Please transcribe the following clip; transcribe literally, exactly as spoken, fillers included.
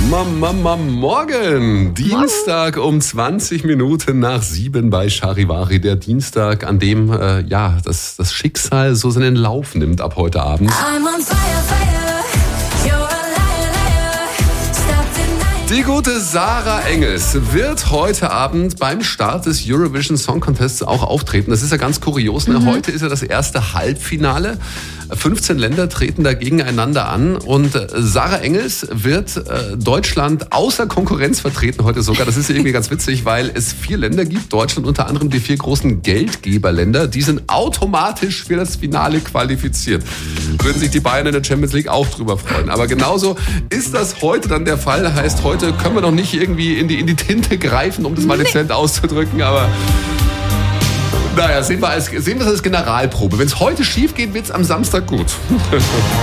Mama, Mama, morgen, Dienstag um zwanzig Minuten nach sieben bei Charivari. Der Dienstag, an dem äh, ja das, das Schicksal so seinen Lauf nimmt ab heute Abend. I'm on fire, fire. You're a liar, liar. Stop denying. Die gute Sarah Engels wird heute Abend beim Start des Eurovision Song Contests auch auftreten. Das ist ja ganz kurios. Ne? Mhm. Heute ist ja das erste Halbfinale. fünfzehn Länder treten da gegeneinander an und Sarah Engels wird äh, Deutschland außer Konkurrenz vertreten heute sogar. Das ist irgendwie ganz witzig, weil es vier Länder gibt, Deutschland unter anderem die vier großen Geldgeberländer, die sind automatisch für das Finale qualifiziert. Würden sich die Bayern in der Champions League auch drüber freuen. Aber genauso ist das heute dann der Fall. Heißt, heute können wir noch nicht irgendwie in die, in die Tinte greifen, um das mal dezent auszudrücken, aber naja, sehen wir, als, sehen wir es als Generalprobe. Wenn es heute schief geht, wird es am Samstag gut.